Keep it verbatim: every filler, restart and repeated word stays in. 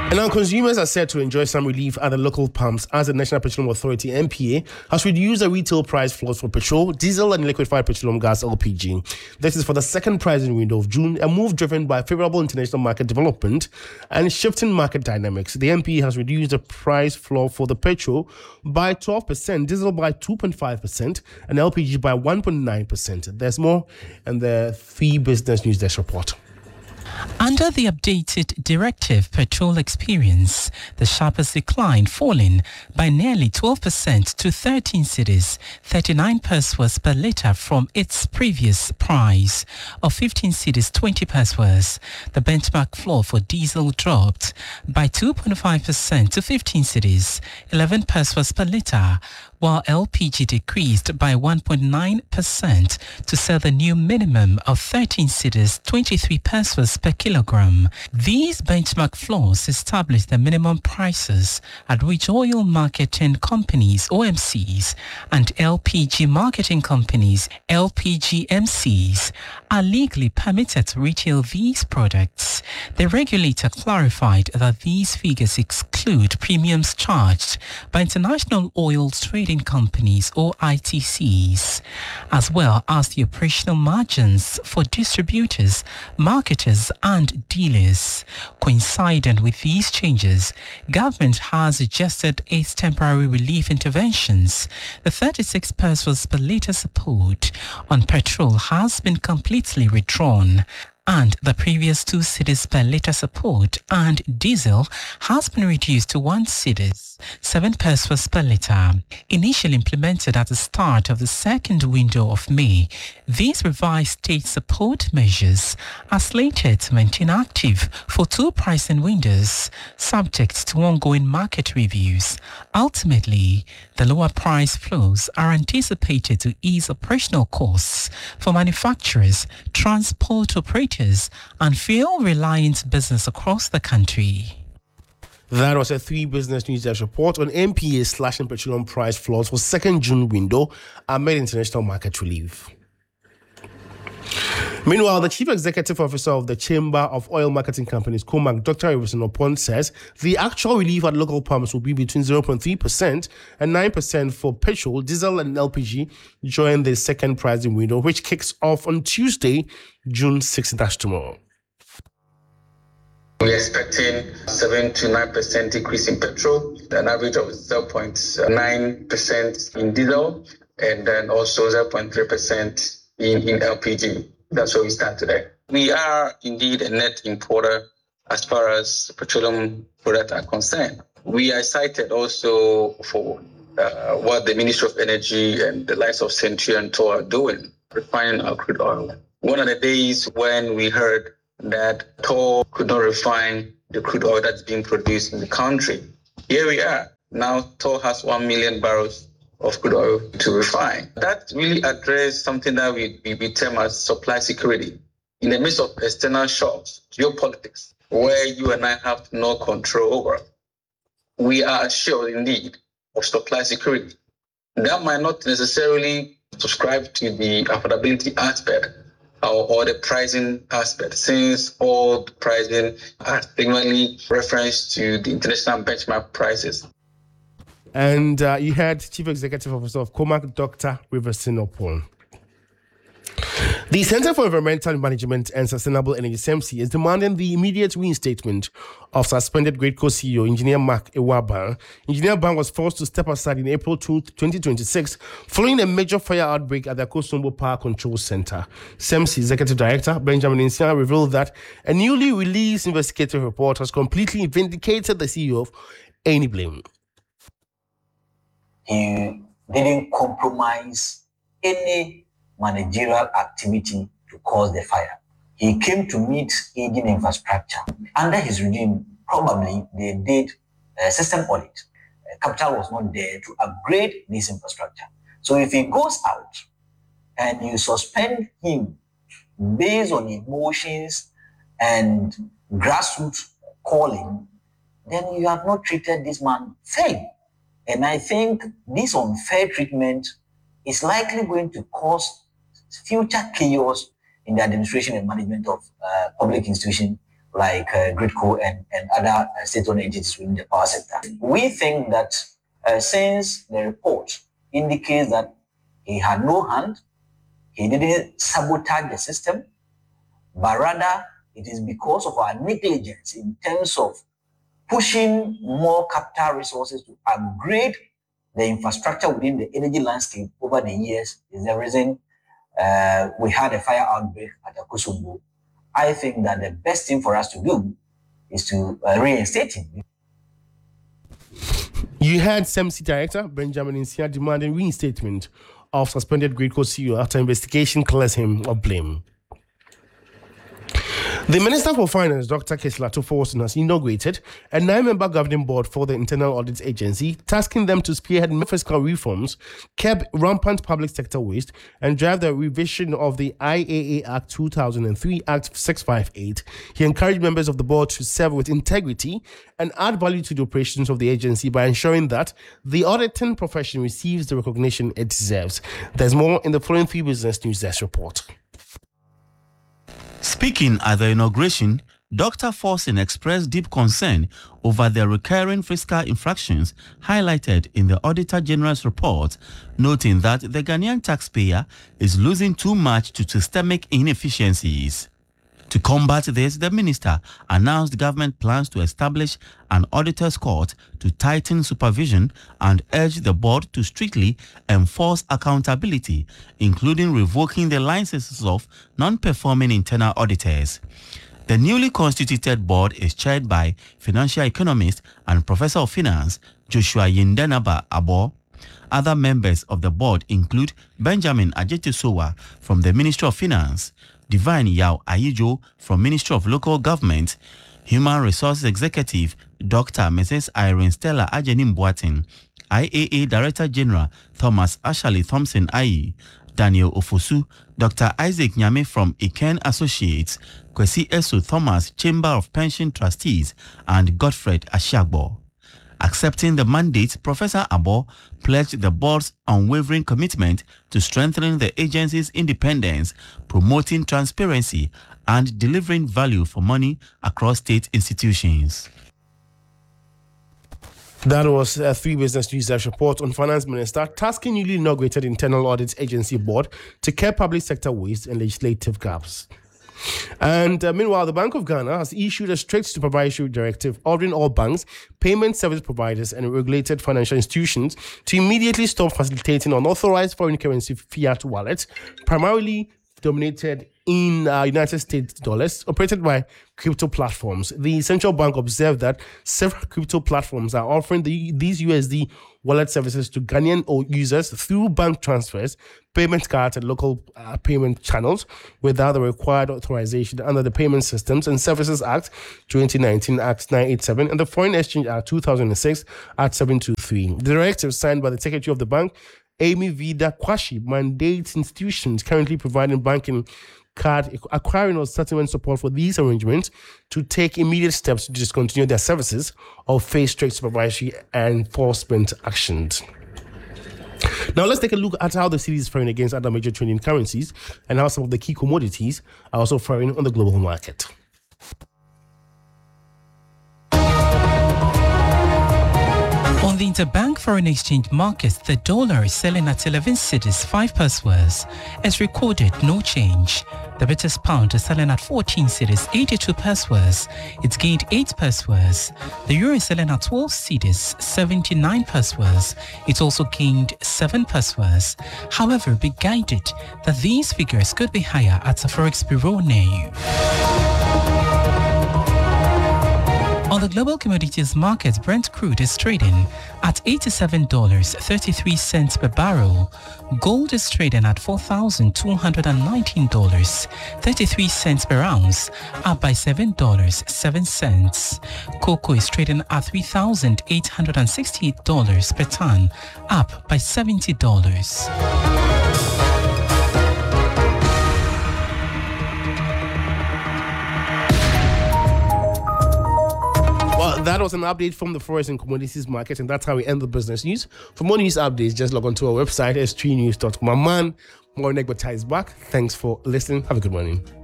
And now consumers are set to enjoy some relief at the local pumps as the National Petroleum Authority (N P A) has reduced the retail price floors for petrol, diesel and liquefied petroleum gas (L P G). This is for the second pricing window of June, a move driven by favorable international market development and shifting market dynamics. The N P A has reduced the price floor for the petrol by twelve percent, diesel by two point five percent and L P G by one point nine percent. There's more in the Free Business News Desk report. Under the updated directive petrol experience, the sharpest decline falling by nearly twelve percent to thirteen cedis, thirty-nine pesos per litre from its previous price of fifteen cedis, twenty pesos. The benchmark floor for diesel dropped by two point five percent to fifteen cedis, eleven pesos per litre, while L P G decreased by one point nine percent to set the new minimum of thirteen cedis, twenty-three pesos per kilogram. These benchmark floors establish the minimum prices at which oil marketing companies, O M Cs, and L P G marketing companies, L P G M Cs, are legally permitted to retail these products. The regulator clarified that these figures exclude premiums charged by international oil trading companies or I T Cs, as well as the operational margins for distributors, marketers and dealers. Coincident with these changes, government has adjusted its temporary relief interventions. The thirty-six pesos per litre support on petrol has been completely withdrawn, and the previous two cedis per litre support and diesel has been reduced to one cedis, seven pesos per litre. Initially implemented at the start of the second window of May, these revised state support measures are slated to maintain active for two pricing windows, subject to ongoing market reviews. Ultimately, the lower price flows are anticipated to ease operational costs for manufacturers, transport operators, and fuel-reliant business across the country. That was a Three Business News Desk report on N P A slashing petroleum price floors for second June window amid international market relief. Meanwhile, the Chief Executive Officer of the Chamber of Oil Marketing Companies, COMAC, Doctor Iverson Opon, says the actual relief at local pumps will be between zero point three percent and nine percent for petrol, diesel and L P G during the second pricing window, which kicks off on Tuesday, June sixth, that's tomorrow. We're expecting seven to nine percent decrease in petrol, an average of zero point nine percent in diesel, and then also zero point three percent in, in L P G. That's where we stand today. We are indeed a net importer as far as petroleum products are concerned. We are cited also for uh, what the Ministry of Energy and the likes of Century and Tor are doing, refining our crude oil. One of the days when we heard that Tor could not refine the crude oil that's being produced in the country. Here we are. Now Tor has one million barrels of crude oil to refine. That really addressed something that we, we, we term as supply security. In the midst of external shocks, geopolitics, where you and I have no control over, we are assured indeed of supply security. That might not necessarily subscribe to the affordability aspect or, or the pricing aspect, since all the pricing are frequently referenced to the international benchmark prices. And uh, you had Chief Executive Officer of COMAC, Doctor Iverson Opon. The Center for Environmental Management and Sustainable Energy, C E M C, is demanding the immediate reinstatement of suspended Greatco C E O, Engineer Mark Ewaba. Engineer Bang was forced to step aside in April twenty twenty-six following a major fire outbreak at the Kosombo Power Control Center. C E M C Executive Director Benjamin Insia revealed that a newly released investigative report has completely vindicated the C E O of any blame. He didn't compromise any managerial activity to cause the fire. He came to meet aging infrastructure. Under his regime, probably they did a system audit. Capital was not there to upgrade this infrastructure. So if he goes out and you suspend him based on emotions and grassroots calling, then you have not treated this man fairly. And I think this unfair treatment is likely going to cause future chaos in the administration and management of uh, public institutions like uh, Gridco and, and other uh, state-owned entities within the power sector. We think that uh, since the report indicates that he had no hand, he didn't sabotage the system, but rather it is because of our negligence in terms of pushing more capital resources to upgrade the infrastructure within the energy landscape over the years is the reason uh, we had a fire outbreak at Akosombo. I think that the best thing for us to do is to uh, reinstate him. You had S E M C Director Benjamin Nsia demanding reinstatement of suspended Gridco C E O after investigation clears him of blame. The Minister for Finance, Doctor Kesla Tuforson, has inaugurated a nine-member governing board for the Internal Audit Agency, tasking them to spearhead fiscal reforms, curb rampant public sector waste, and drive the revision of the I A A Act two thousand three, Act six fifty-eight. He encouraged members of the board to serve with integrity and add value to the operations of the agency by ensuring that the auditing profession receives the recognition it deserves. There's more in the following three Business News Desk report. Speaking at the inauguration, Doctor Forson expressed deep concern over the recurring fiscal infractions highlighted in the Auditor General's report, noting that the Ghanaian taxpayer is losing too much to systemic inefficiencies. To combat this, the minister announced government plans to establish an auditor's court to tighten supervision and urged the board to strictly enforce accountability, including revoking the licenses of non-performing internal auditors. The newly constituted board is chaired by financial economist and professor of finance Joshua Yindenaba Abo. Other members of the board include Benjamin Ajetisowa from the Ministry of Finance, Divine Yao Ayijo from Ministry of Local Government, Human Resources Executive Doctor Missus Irene Stella Ajenim Boatin, I A A Director General Thomas Ashley Thompson Ayi, Daniel Ofosu, Doctor Isaac Nyame from Iken Associates, Kwesi Esu Thomas, Chamber of Pension Trustees, and Godfred Ashiagbo. Accepting the mandate, Professor Abo pledged the board's unwavering commitment to strengthening the agency's independence, promoting transparency, and delivering value for money across state institutions. That was a three Business News report on Finance Minister tasking newly inaugurated Internal Audit Agency Board to curb public sector waste and legislative gaps. And uh, meanwhile, the Bank of Ghana has issued a strict supervisory directive ordering all banks, payment service providers, and regulated financial institutions to immediately stop facilitating unauthorized foreign currency fiat wallets, primarily dominated in uh, United States dollars, operated by crypto platforms. The central bank observed that several crypto platforms are offering the, these U S D wallet services to Ghanaian users through bank transfers, payment cards, and local uh, payment channels without the required authorization under the Payment Systems and Services Act twenty nineteen, Act nine eighty-seven, and the Foreign Exchange Act two thousand six, Act seven twenty-three. The directive signed by the Secretary of the Bank, Amy Vida Kwashi, mandates institutions currently providing banking card acquiring or settlement support for these arrangements to take immediate steps to discontinue their services or face strict supervisory and enforcement actions. Now let's take a look at how the cedi is faring against other major trading currencies and how some of the key commodities are also faring on the global market. On the interbank foreign exchange markets, the dollar is selling at eleven cedis, five pesos, as recorded, no change. The British pound is selling at fourteen cedis, eighty-two pesos. It's gained eight pesos. The euro is selling at twelve cedis, seventy-nine pesos. It's also gained seven pesos. However, be guided that these figures could be higher at the Forex Bureau near you. On the global commodities market, Brent crude is trading at eighty-seven dollars and thirty-three cents per barrel. Gold is trading at four thousand two hundred nineteen dollars and thirty-three cents per ounce, up by seven dollars and seven cents. Cocoa is trading at three thousand eight hundred sixty-eight dollars per ton, up by seventy dollars. That was an update from the Forex and Commodities market, and that's how we end the business news. For more news updates, just log on to our website, s three news dot com. My man, Morning Egberta is back. Thanks for listening. Have a good morning.